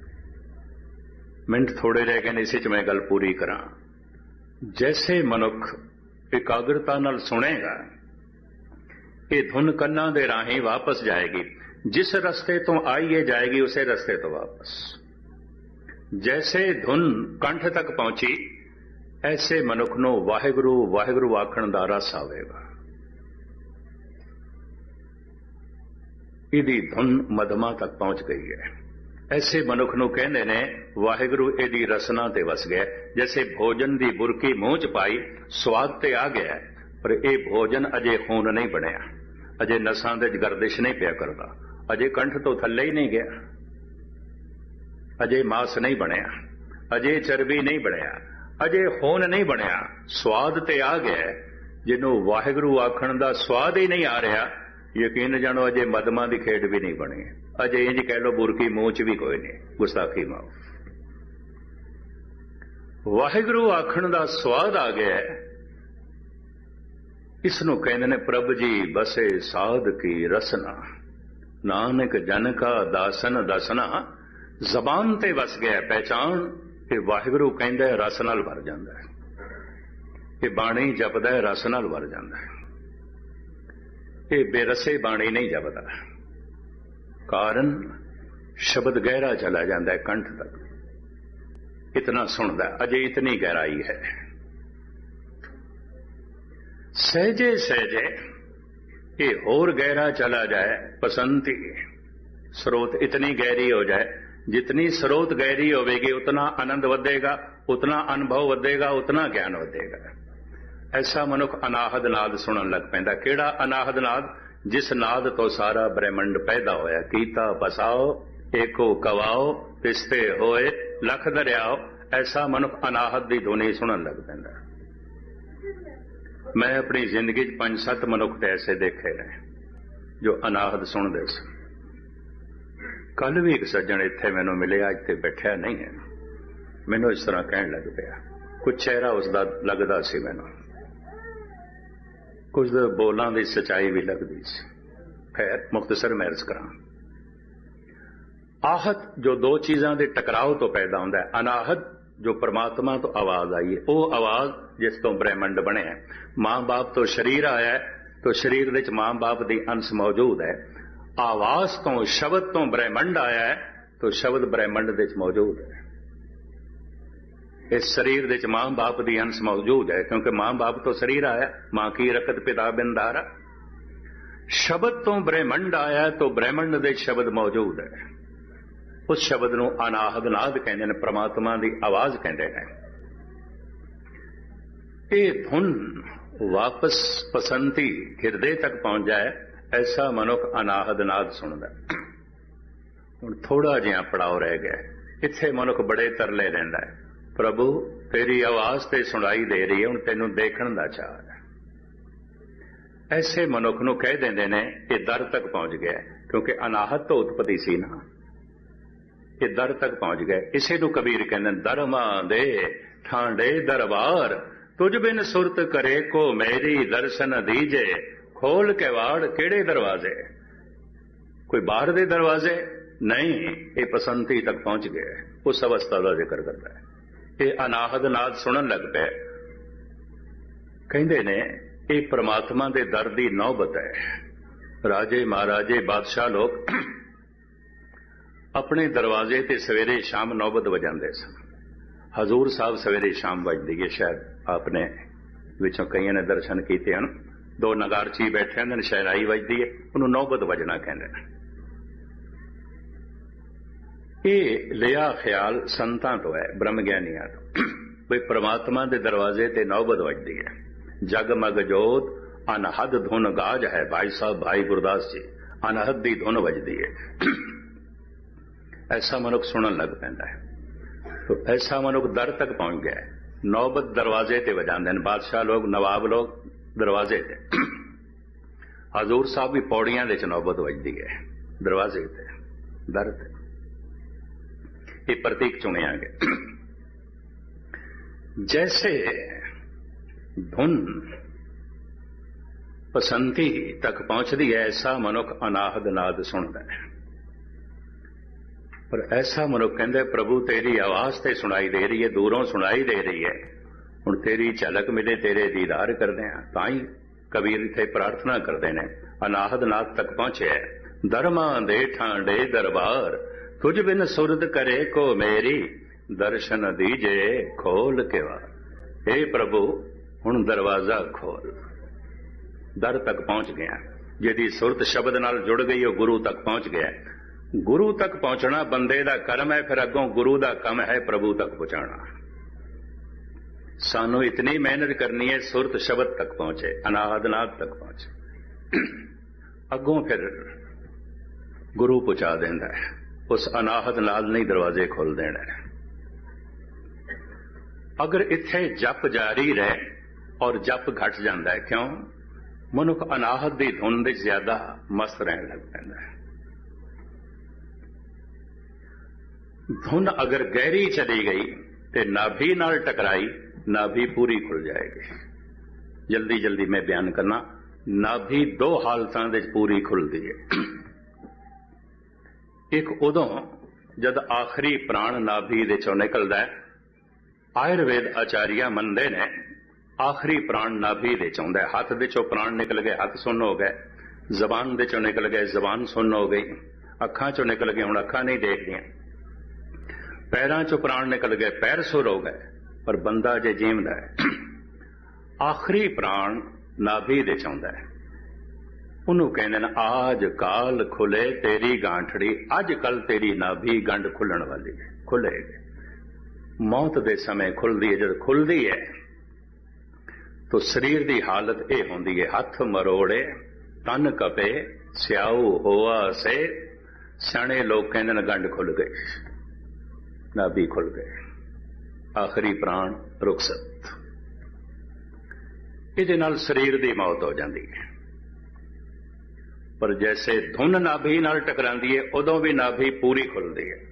Speaker 1: मिनट थोड़े रह गए, इस मैं गल पूरी करा। जैसे मनुख एकाग्रता नाल सुनेगा, ये धुन कन्ना दे राही वापस जाएगी। जिस रस्ते तो आई है जाएगी उसे रस्ते तो वापस। जैसे धुन कंठ तक पहुंची, ऐसे मनुख नूं वाहिगुरू वाहिगुरू आखण दा रस आवेगा। इहदी धुन मधमा तक पहुंच गई है। ऐसे मनुख नूं कहंदे ने वाहिगुरू इहदी रसना ते वस गया। जैसे भोजन दी बुरकी मूंह च पाई, स्वाद ते आ गया, पर यह भोजन अजे खून नहीं बनिया, अजे नसां दे गर्दिश नहीं पिया करदा, अजे कंठ तो थल्ले ही नहीं गया, अजे मास नहीं बनया, अजे चर्बी नहीं बनया, अजे खून नहीं बनया। स्वाद ते आ गया, जिन्हों वाहिगुरू आखण दा स्वाद ही नहीं आ रहा, यकीन जानो अजे मदमा दी खेड भी नहीं बनी, अजे इंज कह लो बुरकी मूंह च भी कोई नहीं, गुस्ताखी माओ। वाहिगुरू आखण दा स्वाद आ गया, इसनों कहते ने प्रभ जी बसे साध की रसना, नानक जन का दासन दसना। जबान ते वस गया, पहचान ਇਹ ਵਾਹਿਗੁਰੂ ਕਹਿੰਦਾ ਰਸ ਨਾਲ ਭਰ ਜਾਂਦਾ ਹੈ, ਇਹ ਬਾਣੀ ਜਪਦਾ ਰਸ ਨਾਲ ਭਰ ਜਾਂਦਾ ਹੈ। ਇਹ ਬੇਰਸੇ ਬਾਣੀ ਨਹੀਂ ਜਪਦਾ, ਕਾਰਨ ਸ਼ਬਦ ਗਹਿਰਾ ਚਲਾ ਜਾਂਦਾ ਹੈ ਕੰਠ ਤੱਕ, ਇਤਨਾ ਸੁਣਦਾ, ਅਜੇ ਇਤਨੀ ਗਹਿਰਾਈ ਹੈ। ਸਹਿਜੇ ਸਹਿਜੇ ਇਹ ਹੋਰ ਗਹਿਰਾ ਚਲਾ ਜਾए, पसंती स्रोत इतनी गहरी हो जाए, जितनी स्रोत गहरी होगी उतना आनंद ਵਧੇਗਾ, उतना अनुभव ਵਧੇਗਾ, उतना ज्ञान ਵਧੇਗਾ। ऐसा मनुख अनाहद नाद सुनन लग पैंदा। किहड़ा अनाहद नाद? जिस नाद तो सारा ब्रह्मंड पैदा होया। कीता बसाओ एको कवाओ, तिसते होए लख दरियाओ। ऐसा मनुख अनाहद की धुनी सुनन लग पैंदा। मैं अपनी जिंदगी 5-7 मनुख तो ऐसे देखे ने जो अनाहद सुनते सन। कल भी एक सज्जन इत्थे मैनू मिले, अज ते बैठा नहीं है, मैनू इस तरह कहन लग पिया। कुछ चेहरा उसका लगता सी, मैनू कुछ बोलों की सच्चाई भी लगती सी। खैर मुख्तसर मैं अर्ज करा, आहत जो दो चीज़ों के टकराव तो पैदा होता है। अनाहत जो परमात्मा तो आवाज आई है, वह आवाज जिस तो ब्रह्मंड बने है। मां बाप तो शरीर आया है, तो शरीर विच मां बाप की अंश मौजूद है। आवाज तो शब्द तो ब्रह्मंड आया है, तो शब्द ब्रह्मंड विच मौजूद है। इस शरीर विच मां बाप की अंश मौजूद है, क्योंकि मां बाप तो शरीर आया, मां की रकत पिता बिंदारा। शब्द तो ब्रह्मंड आया, तो ब्रह्मंड दे शब्द मौजूद है। उस शब्द नूं अनाहद नाद कहते हैं, परमात्मा की आवाज कहते हैं। ये धुन वापस पसंती हिरदे तक पहुंच जाए, ऐसा मनुख अनाहद नाद सुनदा। हुण थोड़ा जिहा पड़ाव रह गया, इत्थे मनुख बड़े तरले रहिंदा है, प्रभु तेरी आवाज ते सुनाई दे रही है, हुण तैनूं देखण दा चाह है। ऐसे मनुख नूं कह देंदे ने ये दर तक पहुंच गया, क्योंकि अनाहत तो उत्पत्ति सी ना, ये दर तक पहुंच गए। इसे नूं कबीर कहंदे दरमा दे ठांडे दरबार, तुझ बिन सुरत करे को मेरी दर्शन दीजे। खोल के वाड़ केड़े दरवाजे? कोई बाहर दे दरवाजे नहीं, ये पसंती तक पहुंच गए। उस अवस्था का जिक्र करता है। ये अनाहद नाद सुनन लग पे, कहंदे ने ये परमात्मा दे दर दी नौबत है। राजे महाराजे बादशाह लोग अपने दरवाजे ते सवेरे शाम नौबत वजांदे सन। हजूर साहब सवेरे शाम वजदी है, शायद आपने विचों कईयां ने दर्शन कीते हैं। दो नगारची बैठे हैं, शहनाई वजदी है, उन्होंने नौबत वजना कहते हैं। ये लिया ख्याल संतां तो है, ब्रह्म ज्ञानियां तो, भाई परमात्मा के दरवाजे ते नौबत वजदी है। जगमग जोत अनहद धुन गाज है। भाई साहब भाई गुरदास जी, अनहद की धुन वजदी है। ऐसा मनुख सुनन लग पैंदा है। तो ऐसा मनुख दर तक पहुंच गया है। नौबत दरवाजे ते वजांदे ने बादशाह लोग, नवाब लोग दरवाजे ते। हजूर साहब भी पौड़ियां दे च नौबत वजदी है, दरवाजे ते, दर ते। ये प्रतीक चुनिया गया। जैसे धुन पसंती तक पहुंचती है, ऐसा मनुख अनाहद नाद सुनता है। पर ऐसा मनुख कहंदे प्रभु तेरी आवाज ते सुनाई दे रही है, दूरों सुनाई दे रही है, हुण तेरी झलक मिले, तेरे दीदार करदे हां। तां ही कबीर इत्थे प्रार्थना करदे ने, अनाहद नाद तक पहुंचे है। दरमा दे ठांडे दरबार, तुझ बिन सुरद करे को मेरी, दर्शन दीजे खोल के वार। हे प्रभु हुण दरवाजा खोल। दर तक पहुंच गया। जिहदी सुरत शब्द नाल जुड़ गई, वो गुरु तक पहुंच गया। गुरु तक पहुंचना बंदे दा कर्म है, फिर अगों गुरु दा कम है प्रभु तक पहुंचाना। सानू इतनी मेहनत करनी है, सुरत शब्द तक पहुंचे, अनाहद नाद तक पहुंचे, अगों फिर गुरु पहुंचा देंदा है। उस अनाहद नाद नहीं दरवाजे खोल देना है। अगर इत्थे जप जारी रहे और जप घट जाता है, क्यों? मनुख अनाहद की धुन दे ज्यादा मस्त रहने लग पैंदा है। धुन अगर गहरी चली गई तो नाभि नाल टकराई, नाभि पूरी खुल जाएगी। जल्दी जल्दी मैं बयान करना, नाभि दो हालतां दे पूरी खुलती है। एक उदों जद आखिरी प्राण नाभि दे चों निकलदा है, ਆਯੁਰਵੇਦ ਆਚਾਰੀਆ ਮੰਨਦੇ ਨੇ ਆਖਰੀ ਪ੍ਰਾਣ ਨਾਭੀ ਦੇ ਚ ਆਉਂਦਾ। ਹੱਥ ਦੇ ਚੋਂ ਪ੍ਰਾਣ ਨਿਕਲ ਗਏ, ਹੱਥ ਸੁੰਨ ਹੋ ਗਏ। ਜ਼ਬਾਨ ਦੇ ਚੋਂ ਨਿਕਲ ਗਏ, ਜ਼ਬਾਨ ਸੁੰਨ ਹੋ ਗਈ। ਅੱਖਾਂ ਚੋਂ ਨਿਕਲ ਗਏ, ਹੁਣ ਅੱਖਾਂ ਨਹੀਂ ਦੇਖਦੀਆਂ। ਪੈਰਾਂ ਚੋਂ ਪ੍ਰਾਣ ਨਿਕਲ ਗਏ, ਪੈਰ ਸੁਰ ਹੋ ਗਏ, ਪਰ ਬੰਦਾ ਜੇ ਜੀਵਦਾ ਹੈ। ਆਖਰੀ ਪ੍ਰਾਣ ਨਾਭੀ ਦੇ ਚ ਆਉਂਦਾ ਹੈ। ਉਹਨੂੰ ਕਹਿੰਦੇ ਨੇ ਆਜ ਕਾਲ ਖੁੱਲੇ ਤੇਰੀ ਗਾਂਠੜੀ। ਅੱਜ ਕੱਲ ਤੇਰੀ ਨਾਭੀ ਗੰਢ ਖੁੱਲਣ ਵਾਲੀ ਹੈ, ਖੁੱਲੇਗੀ। ਮੌਤ ਦੇ ਸਮੇਂ ਖੁੱਲਦੀ ਹੈ। ਜਦ ਖੁੱਲਦੀ ਹੈ ਤਾਂ ਸਰੀਰ ਦੀ ਹਾਲਤ ਇਹ ਹੁੰਦੀ ਹੈ, ਹੱਥ ਮਰੋੜੇ, ਤਨ ਕਪੇ, ਸਿਆਊ ਹੋਆ ਸੇ। ਸਿਆਣੇ ਲੋਕ ਕਹਿੰਦੇ ਨੇ ਗੰਢ ਖੁੱਲ ਗਈ, ਨਾਭੀ ਖੁੱਲ ਗਏ, ਆਖਰੀ ਪ੍ਰਾਣ ਰੁਖਸਤ। ਇਹਦੇ ਨਾਲ ਸਰੀਰ ਦੀ ਮੌਤ ਹੋ ਜਾਂਦੀ ਹੈ। ਪਰ ਜੈਸੇ ਧੁਨ ਨਾਭੀ ਨਾਲ ਟਕਰਾਂਦੀ ਹੈ, ਉਦੋਂ ਵੀ ਨਾਭੀ ਪੂਰੀ ਖੁੱਲਦੀ ਹੈ।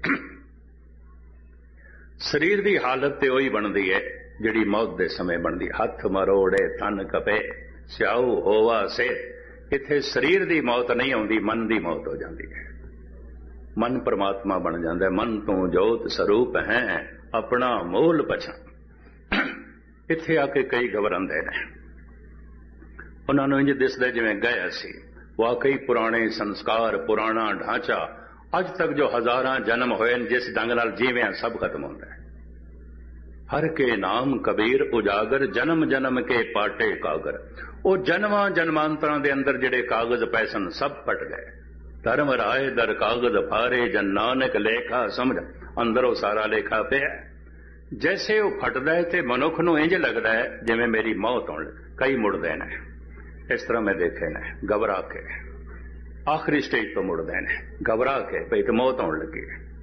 Speaker 1: ਸਰੀਰ ਦੀ ਹਾਲਤ ਤੇ ਉਹੀ ਬਣਦੀ ਹੈ ਜਿਹੜੀ ਮੌਤ ਦੇ ਸਮੇਂ ਬਣਦੀ। ਹੱਥ ਮਰੋੜੇ, ਤਨ ਕਪੇ, ਸਿਆਊ ਹੋਵਾ ਸੇ। ਇੱਥੇ ਸਰੀਰ ਦੀ ਮੌਤ ਨਹੀਂ ਆਉਂਦੀ, ਮਨ ਦੀ ਮੌਤ ਹੋ ਜਾਂਦੀ ਹੈ। ਮਨ ਪਰਮਾਤਮਾ ਬਣ ਜਾਂਦਾ ਹੈ। ਮਨ ਤੂੰ ਜੋਤ ਸਰੂਪ ਹੈ, ਆਪਣਾ ਮੂਲ ਪਛਾਣ। ਇੱਥੇ ਆ ਕੇ ਕਈ ਘਬਰਾਉਂਦੇ ਨੇ। ਉਹਨਾਂ ਨੂੰ ਇੰਜ ਦਿਸਦਾ ਜਿਵੇਂ ਗਿਆ ਸੀ। ਵਾਕਈ ਪੁਰਾਣੇ ਸੰਸਕਾਰ, ਪੁਰਾਣਾ ਢਾਂਚਾ, ਅੱਜ ਤੱਕ ਜੋ ਹਜ਼ਾਰਾਂ ਜਨਮ ਹੋਏ ਨੇ, ਜਿਸ ਢੰਗ ਨਾਲ ਜੀਵਿਆ, ਸਭ ਖਤਮ ਹੁੰਦਾ ਹੈ। ਹਰ ਕੇ ਨਾਮ ਕਬੀਰ ਉਜਾਗਰ, ਜਨਮ ਜਨਮ ਕੇ ਪਾਟੇ ਕਾਗਰ। ਉਹ ਜਨਮਾਂ ਜਨਮਾਂਤਰਾਂ ਦੇ ਅੰਦਰ ਜਿਹੜੇ ਕਾਗਜ਼ ਪਏ ਸਨ, ਸਭ ਫਟ ਗਏ। ਧਰਮ ਰਾਏ ਦਰ ਕਾਗਜ਼ ਫਾਰੇ, ਜਨ ਨਾਨਕ ਲੇਖਾ ਸਮਝ। ਅੰਦਰੋਂ ਸਾਰਾ ਲੇਖਾ ਪਿਆ। ਜੈਸੇ ਉਹ ਫਟਦਾ ਹੈ ਤੇ ਮਨੁੱਖ ਨੂੰ ਇੰਜ ਲੱਗਦਾ ਹੈ ਜਿਵੇਂ ਮੇਰੀ ਮੌਤ ਹੋਣ ਲੱਗੀ। ਕਈ ਮੁੜਦੇ ਨੇ, ਇਸ ਤਰ੍ਹਾਂ ਮੈਂ ਦੇਖੇ ਨੇ, ਘਬਰਾ ਕੇ ਆਖਰੀ ਸਟੇਜ ਤੋਂ ਮੁੜਦੇ ਨੇ, ਘਬਰਾ ਕੇ ਭਈ ਤੇ ਮੌਤ ਆਉਣ ਲੱਗੀ।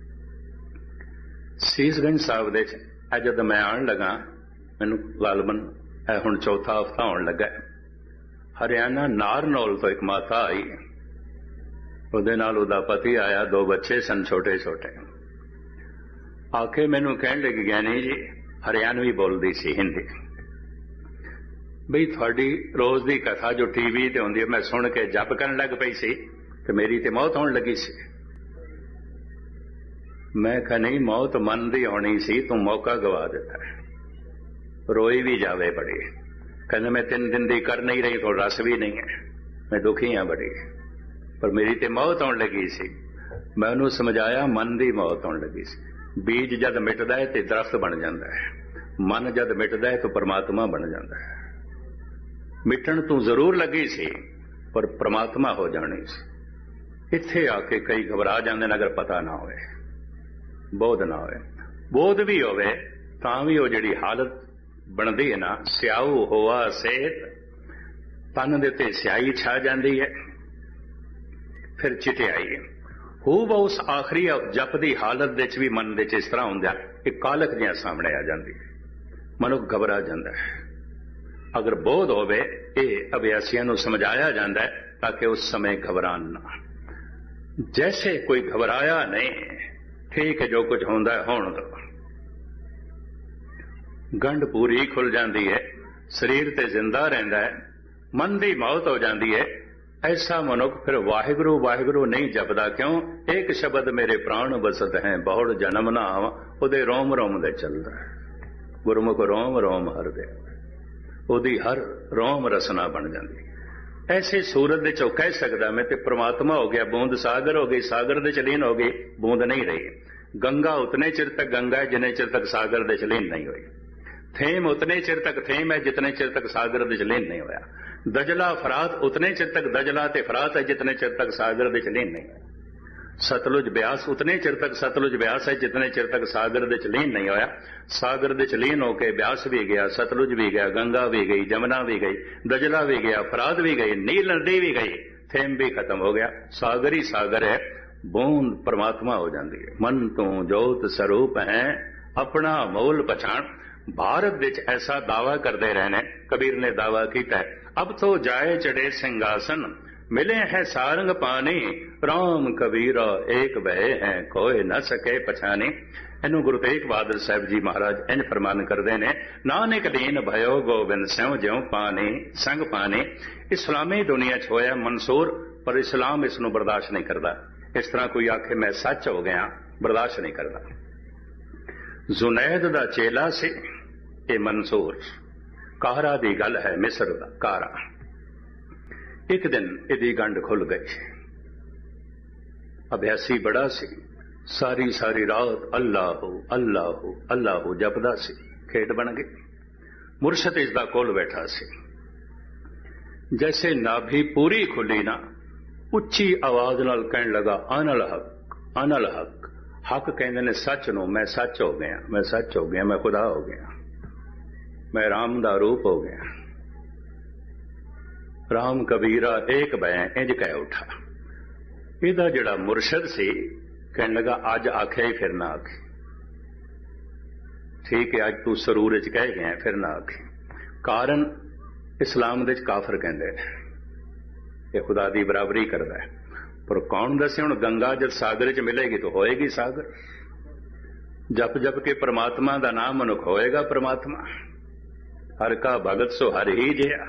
Speaker 1: ਸੀਸਗੰਜ ਸਾਹਿਬ ਦੇ ਜਦ ਮੈਂ ਆਉਣ ਲੱਗਾ, ਮੈਨੂੰ ਗਾਲਬਨ ਹੁਣ ਚੌਥਾ ਹਫ਼ਤਾ ਆਉਣ ਲੱਗਾ। ਹਰਿਆਣਾ ਨਾਰਨੌਲ ਤੋਂ ਇੱਕ ਮਾਤਾ ਆਈ, ਉਹਦੇ ਨਾਲ ਉਹਦਾ ਪਤੀ ਆਇਆ, 2 ਬੱਚੇ ਸਨ ਛੋਟੇ ਛੋਟੇ। ਆ ਕੇ ਮੈਨੂੰ ਕਹਿਣ ਲੱਗੀ, ਗਿਆਨੀ ਜੀ, ਹਰਿਆਣਵੀ ਬੋਲਦੀ ਸੀ, ਹਿੰਦੀ, ਬਈ ਤੁਹਾਡੀ ਰੋਜ਼ ਦੀ ਕਥਾ ਜੋ ਟੀਵੀ ਤੇ ਹੁੰਦੀ ਹੈ, ਮੈਂ ਸੁਣ ਕੇ ਜਪ ਕਰਨ ਲੱਗ ਪਈ ਸੀ ਤੇ ਮੇਰੀ ਤੇ ਮੌਤ ਹੋਣ ਲੱਗੀ ਸੀ। ਮੈਂ ਕਿਹਾ ਨਹੀਂ, ਮੌਤ ਮਨ ਦੀ ਆਉਣੀ ਸੀ, ਤੂੰ ਮੌਕਾ ਗਵਾ ਦਿੱਤਾ। ਰੋਈ ਵੀ ਜਾਵੇ ਬੜੀ। ਕਹਿੰਦਾ ਮੈਂ 3 ਦਿਨ ਦੀ ਕਰ ਨਹੀਂ ਰਹੀ, ਥੋੜਾ ਰਸ ਵੀ ਨਹੀਂ ਹੈ, ਮੈਂ ਦੁਖੀ ਹਾਂ ਬੜੀ, ਪਰ ਮੇਰੀ ਤੇ ਮੌਤ ਆਉਣ ਲੱਗੀ ਸੀ। ਮੈਂ ਉਹਨੂੰ ਸਮਝਾਇਆ, ਮਨ ਦੀ ਮੌਤ ਆਉਣ ਲੱਗੀ ਸੀ। ਬੀਜ ਜਦ ਮਿਟਦਾ ਹੈ ਤੇ ਦਰਖਤ ਬਣ ਜਾਂਦਾ ਹੈ। ਮਨ ਜਦ ਮਿਟਦਾ ਹੈ ਤਾਂ ਪਰਮਾਤਮਾ ਬਣ ਜਾਂਦਾ ਹੈ। ਮਿਟਣ ਤੋਂ ਜ਼ਰੂਰ ਲੱਗੀ ਸੀ, ਪਰ ਪ੍ਰਮਾਤਮਾ ਹੋ ਜਾਣੀ ਸੀ। ਇੱਥੇ ਆ ਕੇ ਕਈ ਘਬਰਾ ਜਾਂਦੇ ਨੇ, ਅਗਰ ਪਤਾ ਨਾ ਹੋਵੇ, ਬੋਧ ਨਾ ਹੋਵੇ। ਬੋਧ ਵੀ ਹੋਵੇ ਤਾਂ ਵੀ ਉਹ ਜਿਹੜੀ ਹਾਲਤ ਬਣਦੀ ਹੈ ਨਾ, ਸਿਆਊ ਹੋਆ ਸੇਤ, ਤਨ ਦੇ ਉੱਤੇ ਸਿਆਹੀ ਛਾ ਜਾਂਦੀ ਹੈ, ਫਿਰ ਚਿਟਿਆਈ। ਹੂਬ ਉਸ ਆਖਰੀ ਜਪ ਦੀ ਹਾਲਤ ਦੇ ਵਿੱਚ ਵੀ ਮਨ ਦੇ ਚ ਇਸ ਤਰ੍ਹਾਂ ਹੁੰਦਾ ਕਿ ਕਾਲਕ ਜਿਹਾ ਸਾਹਮਣੇ ਆ ਜਾਂਦੀ ਹੈ, ਮਨੁੱਖ ਘਬਰਾ ਜਾਂਦਾ ਹੈ। ਅਗਰ ਬੋਧ ਹੋਵੇ, ਇਹ ਅਭਿਆਸੀਆਂ ਨੂੰ ਸਮਝਾਇਆ ਜਾਂਦਾ ਹੈ ਤਾਂ ਕਿ ਉਸ ਸਮੇਂ ਘਬਰਾਨ ਨਾ। ਜੈਸੇ ਕੋਈ ਘਬਰਾਇਆ ਨਹੀਂ, ਠੀਕ ਹੈ, ਜੋ ਕੁਝ ਹੁੰਦਾ ਹੋਣ ਦੋ। ਗੰਢ ਪੂਰੀ ਖੁੱਲ ਜਾਂਦੀ ਹੈ, ਸਰੀਰ ਤੇ ਜ਼ਿੰਦਾ ਰਹਿੰਦਾ ਹੈ, ਮਨ ਦੀ ਮੌਤ ਹੋ ਜਾਂਦੀ ਹੈ। ਐਸਾ ਮਨੁੱਖ ਫਿਰ ਵਾਹਿਗੁਰੂ ਵਾਹਿਗੁਰੂ ਨਹੀਂ ਜਪਦਾ। ਕਿਉਂ? ਇੱਕ ਸ਼ਬਦ ਮੇਰੇ ਪ੍ਰਾਣ ਬਸਤ ਹੈ, ਬਹੁੜ ਜਨਮ ਨਾ ਆਵਾਂ, ਉਹਦੇ ਰੋਮ ਰੋਮ ਦੇ ਚੱਲਦਾ ਹੈ। ਗੁਰਮੁਖ ਰੋਮ ਰੋਮ ਹਰਦੇ, ਉਹਦੀ ਹਰ ਰੋਮ ਰਸਨਾ ਬਣ ਜਾਂਦੀ। ਐਸੇ ਸੂਰਤ ਦੇ ਚੋਂ ਕਹਿ ਸਕਦਾ ਮੈਂ ਤੇ ਪ੍ਰਮਾਤਮਾ ਹੋ ਗਿਆ, ਬੂੰਦ ਸਾਗਰ ਹੋ ਗਈ, ਸਾਗਰ ਦੇ ਚਲੀਨ ਹੋ ਗਈ, ਬੂੰਦ ਨਹੀਂ ਰਹੀ। ਗੰਗਾ ਉਤਨੇ ਚਿਰ ਤੱਕ ਗੰਗਾ ਹੈ ਜਿੰਨੇ ਚਿਰ ਤੱਕ ਸਾਗਰ ਦੇ ਚਲੀਨ ਨਹੀਂ ਹੋਈ। ਥੇਮ ਉਤਨੇ ਚਿਰ ਤੱਕ ਥੇਮ ਹੈ ਜਿਤਨੇ ਚਿਰ ਤੱਕ ਸਾਗਰ ਦੇ ਚਲੀਨ ਨਹੀਂ ਹੋਇਆ। ਦਜਲਾ ਫਰਾਤ ਉਤਨੇ ਚਿਰ ਤੱਕ ਦਜਲਾ ਤੇ ਫਰਾਤ ਹੈ ਜਿਤਨੇ ਚਿਰ ਤੱਕ ਸਾਗਰ ਦੇ ਚਲੀਨ ਨਹੀਂ ਹੋਇਆ। ਸਤਲੁਜ ਬਿਆਸ ਉਤਨੇ ਚਿਰ ਤੱਕ ਸਤਲੁਜ ਬਿਆਸ ਹੈ ਜਿਤਨੇ ਚਿਰ ਤੱਕ ਸਾਗਰ ਦੇ ਚਲੀਨ ਨਹੀਂ ਹੋਇਆ। ਸਾਗਰ ਦੇ ਚਲੀਨ ਹੋ ਕੇ ਬਿਆਸ ਵੀ ਗਿਆ, ਸਤਲੁਜ ਵੀ ਗਿਆ, ਗੰਗਾ ਵੀ ਗਈ, ਜਮਨਾ ਵੀ ਗਈ, ਦਜਲਾ ਵੀ ਗਿਆ, ਫਰਾਤ ਵੀ ਗਈ, ਨੀਲ ਨਦੀ ਵੀ ਗਈ, ਥੇਮ ਵੀ ਖਤਮ ਹੋ ਗਿਆ। ਸਾਗਰ ਹੀ ਸਾਗਰ ਹੈ, ਬੂੰਦ ਪਰਮਾਤਮਾ ਹੋ ਜਾਂਦੀ ਹੈ। ਮਨ ਤੂੰ ਜੋਤ ਸਰੂਪ ਹੈ, ਆਪਣਾ ਮੂਲ ਪਛਾਣ। ਭਾਰਤ ਵਿੱਚ ਐਸਾ ਦਾਵਾ ਕਰਦੇ ਰਹੇ ਨੇ, ਕਬੀਰ ਨੇ ਦਾਵਾ ਕੀਤਾ ਹੈ, ਅਬ ਤੋਂ ਜਾਏ ਚੜੇ ਸਿੰਘਾਸਨ, ਮਿਲੇ ਹੈ ਸਾਰੰਗ ਪਾਣੀ, ਰਾਮ ਕਬੀਰਾ ਏਕ ਬਹਿ ਹੈ, ਕੋਏ ਨਾ ਸਕੇ ਪਛਾਣੇ। ਇਹਨੂੰ ਗੁਰੂ ਤੇਗ ਬਹਾਦਰ ਸਾਹਿਬ ਜੀ ਮਹਾਰਾਜ ਇੰਜ ਫਰਮਾਨ ਕਰਦੇ ਨੇ, ਨਾਨਕ ਲੀਨ ਭਇਓ ਗੋਬਿੰਦ ਸਿਉ ਜਿਉ ਪਾਣੀ ਸੰਗ ਪਾਣੀ। ਇਸਲਾਮੀ ਦੁਨੀਆ 'ਚ ਹੋਇਆ ਮਨਸੂਰ, ਪਰ ਇਸਲਾਮ ਇਸ ਨੂੰ ਬਰਦਾਸ਼ਤ ਨਹੀਂ ਕਰਦਾ। ਇਸ ਤਰ੍ਹਾਂ ਕੋਈ ਆਖੇ ਮੈਂ ਸੱਚ ਹੋ ਗਿਆ, ਬਰਦਾਸ਼ਤ ਨਹੀਂ ਕਰਦਾ। जुनैद दा चेला से ये मंसूर। कारा दी गल है, मिस्र दा कारा। एक दिन इदी गंढ खुल गई। अभ्यासी बड़ा सी, सारी सारी रात अल्लाह अल्लाह अल्लाह जपदा सी। खेड बन गई। मुर्शद इसदा कोल बैठा सी। जैसे नाभि पूरी खुली ना, उच्ची आवाज नाल कहन लगा, अनल हक अनल हक। हक कहंदे ने सच नूं, मैं सच हो गया, मैं सच हो गया, मैं खुदा हो गया, मैं राम दा रूप हो गया। राम कबीरा एक बैं इंज कह उठा। इहदा जिहड़ा मुर्शद सी कहन लगा, अज आख्या ही फिर ना आखी। ठीक है, अज तू सरूर च कह गया, फिर ना आखी। कारण इस्लाम दे काफर कहंदे ने ये खुदा दी बराबरी करदा है। पर कौन दसे हुण गंगा जब सागर च मिलेगी तो होएगी सागर। जप जप के परमात्मा दा नाम मनुख होएगा परमात्मा। हर का भगत सो हर ही जिया।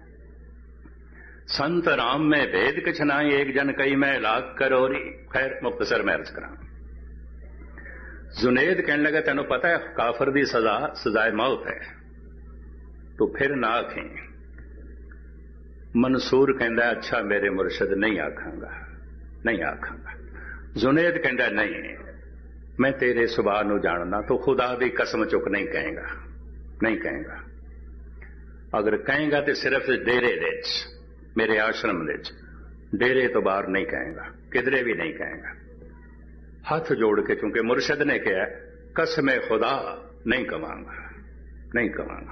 Speaker 1: संत राम में भेद किछ नाई, एक जन कई मैं लाख करोरी। खैर मुख्तसर मैं अर्ज करा। जुनैद कहने लगा, तेनों पता है काफर दी सजा सजाए मौत है, तो फिर ना आखें। मंसूर कहंदा, अच्छा मेरे मुर्शद नहीं आखांगा, नहीं आखांगा। जुनैद कहंदा, नहीं मैं तेरे सुभाव नूं जानना, तो खुदा दी कसम चुक नहीं कहेगा, नहीं कहेगा। अगर कहेगा तो सिर्फ डेरे दे मेरे आश्रम दे, डेरे तो बाहर नहीं कहेगा, किधरे भी नहीं कहेगा। हाथ जोड़ के, क्योंकि मुर्शद ने कहा कसम खुदा नहीं कवांगा, नहीं कवांगा।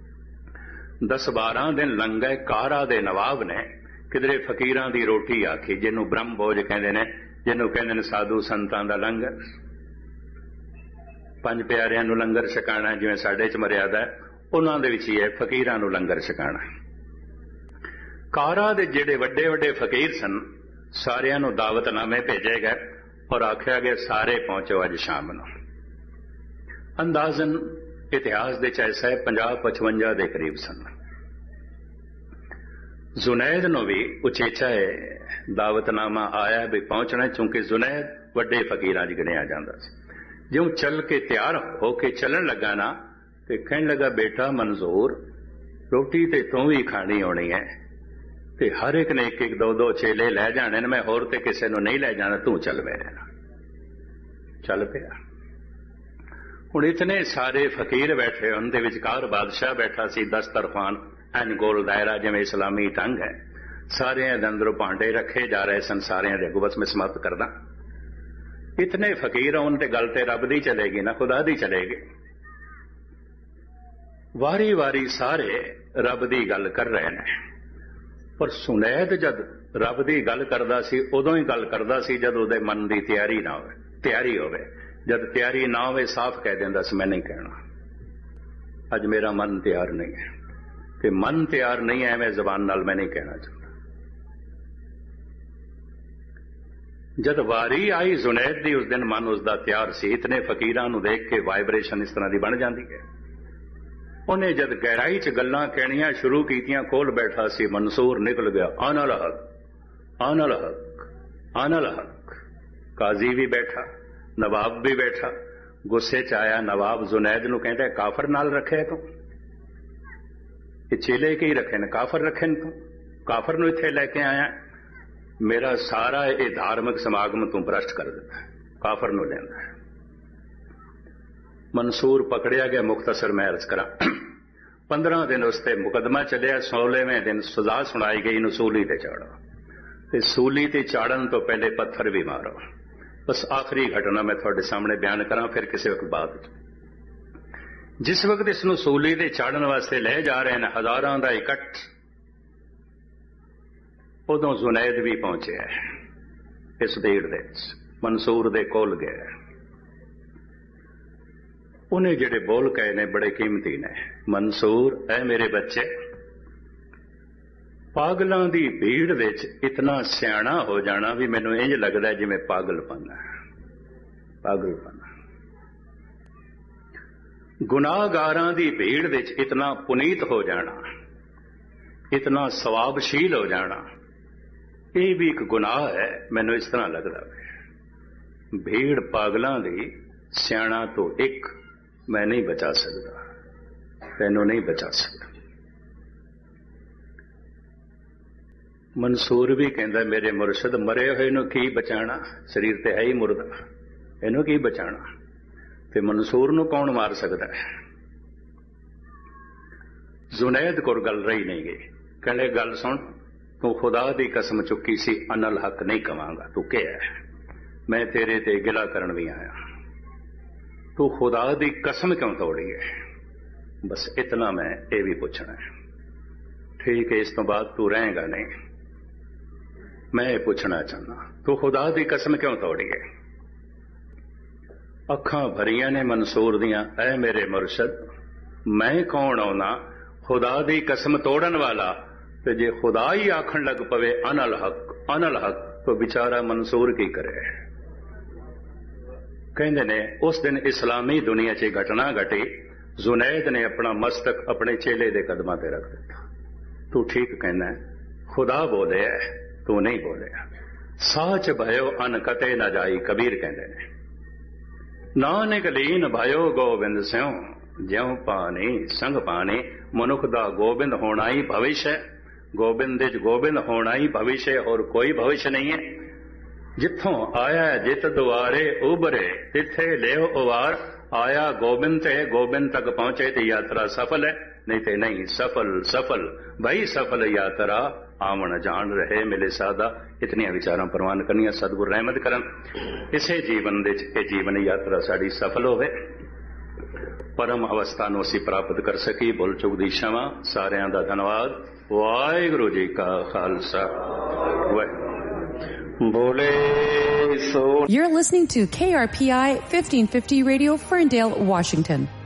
Speaker 1: 10-12 दिन लंघे। कारा दे नवाब ने किधरे फकीरां दी रोटी आखी, जिन्हों ब्रह्म भोज कहंदे ने, जिन्हों कहंदे ने साधु संतां दा लंगर। 5 प्यारियां नूं लंगर छकाना जिवें साडे च मर्यादा है, उन्हां दे विच ही है फकीरां नूं लंगर छकाना। कारा दे जिहड़े वड्डे वड्डे फकीर सन, सारियां नूं दावतनामे भेजे गए और आख्या गया सारे पहुंचो अज शाम नूं। अंदाजन इतिहास दे ऐसा है 50-55 दे करीब सन। जुनैद नूं भी उचेचा है दावतनामा आया भी पहुंचना, चूंकि जुनैद वड्डे फकीरां च गिणिया जांदा सी। ज्यों चल के तैयार होके चलन लगा ना, ते कहण लगा, बेटा मंजूर रोटी ते तूं भी खानी होनी है, ते हर एक ने 1-1 2-2 चेले लै जाने ने, मैं होर ते किसे नूं नहीं लै जाना, तू चल मेरे नाल। चल पिया। हुण इतने सारे फकीर बैठे, उनके विचकार बादशाह बैठा सी, दस्तरखान एन गोल दायरा जिवें इस्लामी ढंग है। सारे अंदरों भांडे रखे जा रहे सन, सारे अगों बस मैं समाप्त करदा। इतने फकीर होण ते गल ते रब दी चलेगी ना, खुदा दी चलेगी। वारी वारी सारे रब दी गल कर रहे हैं, पर सुनैद जद रब दी गल करदा सी, उदों ही गल करदा सी जद उहदे मन दी तैयारी ना होवे, तैयारी होवे। जद तैयारी ना होवे साफ कह दिंदा सी, मैं नहीं कहना, अज मेरा मन तैयार नहीं है। कि मन तैयार नहीं है, मैं जबान नाल मैं नहीं कहना चाहता। जद वारी आई जुनैद दी, उस दिन मन उसका तैयार सी। इतने फकीरां नूं देख के वाइब्रेशन इस तरह की बन जाती है। उन्हें जद गहराई च गल्लां कहणियां शुरू कीतियां, कोल बैठा सी मंसूर निकल गया, अनल हक अनल हक अनल हक। काजी भी बैठा, नवाब भी बैठा। गुस्से च आया नवाब जुनैद नूं कहंदा, काफर नाल रखे तू, ये चेले की रखे ने, काफर रखे ने, तू काफर नूं इत्थे लैके आया, मेरा सारा ये धार्मिक समागम तू भ्रष्ट कर दिता, काफर नूं लैंदा है। मंसूर पकड़िया गया। मुख्तसर मैं अर्ज करा, 15 दिन उसते मुकदमा चलिया। 16वें दिन सजा सुनाई गई, इनू सूली ते चाड़ो, ते सूली ते चाड़न तो पहले पत्थर भी मारो। बस आखिरी घटना मैं थोड़े सामने बयान करा, फिर किसी वक्त बाद। जिस वक्त इसनू सूली ते चाड़न वास्ते ले जा रहे हैं, हजारां दा इकट्ठ, उदों जुनैद भी पहुंचे है इस भीड़ दे। मंसूर दे कोल गया, उन्हें जेड़े बोल कहे ने बड़े कीमती ने। मंसूर, ऐ मेरे बच्चे, पागलों की भीड़ विच इतना सियाणा हो जाना भी मैनू इंज लगता है जिवें पागलपन है, पागलपन। गुनाहगारां की भीड़ विच इतना पुनीत हो जाना, इतना सवाबशील हो जाना, ये भी एक गुनाह है। मैनू इस तरह लगता है भीड़ पागलों की सियाणा तो एक मैं नहीं बचा सकता, तैनू नहीं बचा सकता। मंसूर भी कहता मेरे मुर्शद मरे होए नू की बचाना, शरीर ते है ही मुर्दा, इनू की बचाना, ते मंसूर नू कौन मार सकता है। जुनैद कोल गल रही नहीं गई, कहने गल सुन, तू खुदा दी कसम चुकी सी अनल हक नहीं कवांगा, तू क्या है, मैं तेरे ते गिला करन भी आया, तू खुदा दी कसम क्यों तोड़ी है। बस इतना मैं ये भी पूछना है, ठीक है, इस तो बाद तू रहेगा नहीं। मैं ये पूछना चाहना, तू खुदा दी कसम क्यों तोड़ी है। अखां भरियां ने मंसूर दियां, ऐ मेरे मुर्शद मैं कौन आउना खुदा दी कसम तोड़न वाला, ते जे खुदा ही आखन लग पवे अनल हक, तो बेचारा मंसूर की करे। कहंदे ने उस दिन इस्लामी दुनिया च घटना घटी, जुनैद ने अपना मस्तक अपने चेले दे कदमां ते रख दिता। तू ठीक कहना है, खुदा बोले है, तू नहीं बोले। साच भयो अन कते न जाई, कबीर कहंदे ने। नानक लीन भयो गोबिंद स्यों, ज्यों पानी संग पानी, मनुख दा गोबिंद होना ही भविष्य है, गोबिंद गोबिंद होना ही भविष्य है, और कोई भविष्य नहीं है। जिथों आया जित दुआरे उबरे, तिथे लेव उवार, आया गोबिंद ते गोबिंद तक पहुंचे तो यात्रा सफल है, नहीं तो नहीं सफल भाई सफल यात्रा, आवन जान रहे मिले सादा। इतनियां विचारां प्रवान करनियां, सतगुर रहमत करन, इसे जीवन दे ये जीवन यात्रा साड़ी सफल होवे, परम अवस्था नूं असीं प्राप्त कर सकी। भुल चुक दी क्षमा, सारियां दा धन्नवाद। वाहिगुरू जी का खालसा, बोले सो।
Speaker 2: You're listening to KRPI 1550 Radio, Ferndale, Washington.